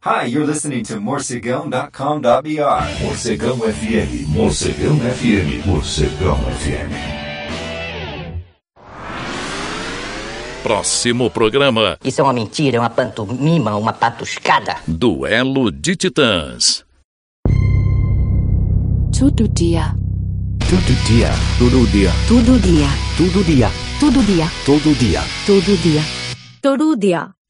Hi, you're listening to morcegão.com.br. Morcegão FM, Morcegão FM, Morcegão FM. Próximo programa. Isso é uma mentira, é uma pantomima, uma patuscada. Duelo de Titãs. Todo dia. Todo dia. Todo dia. Todo dia. Todo dia. Todo dia. Todo dia. Todo dia. Todo dia.